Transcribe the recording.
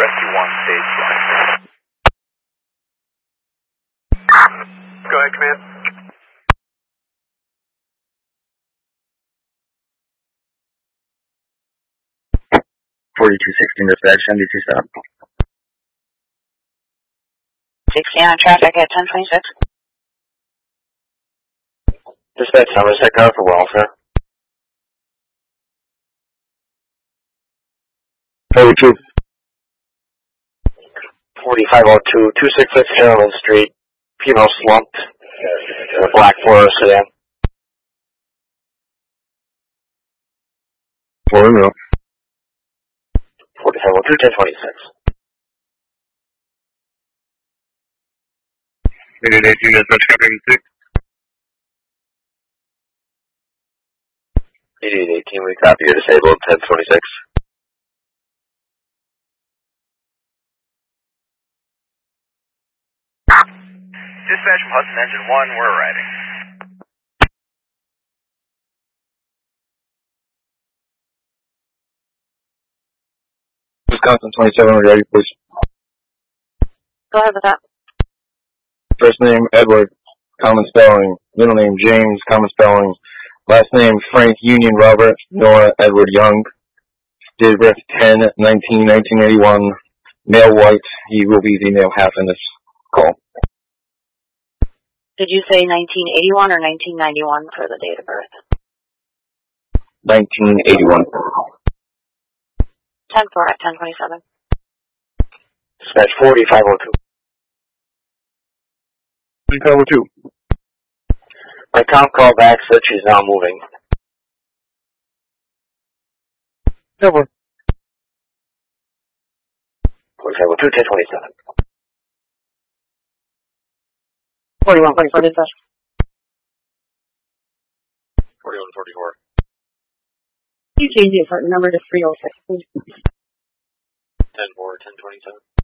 Rescue 1, stage 1. Go ahead, command. 4216 dispatch, NBC stop. 60 on traffic at 1026. Dispatch numbers, check out for welfare. 42. 4502, 266 Carolyn Street. Female slumped in a black Florida sedan. 40. 4502, 1026. 8818 dispatch, copy 6. 8818, we copy. You're disabled, 1026. Dispatch from Hudson Engine 1, we're arriving. Wisconsin 27, we're ready, please. Go ahead with that. First name, Edward, common spelling. Middle name, James, common spelling. Last name, Frank Union Robert, Noah Edward Young. Date of birth, 10/19/1981. Male white. He will be the male half in this call. Did you say 1981 or 1991 for the date of birth? 1981. 10-4 at 1027. Dispatch 4502. 3502. My comp call back said she's now moving. Over. 4502, 1027. 4144 dispatch. 4144. You change the apartment number to 306, please. 10-4, 1027.